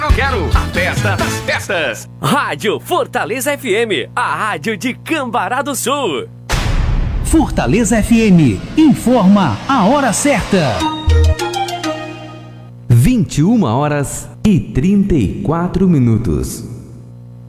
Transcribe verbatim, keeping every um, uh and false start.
Eu quero a festa das festas. Rádio Fortaleza F M, a rádio de Cambará do Sul. Fortaleza F M, informa a hora certa. vinte e uma horas e trinta e quatro minutos.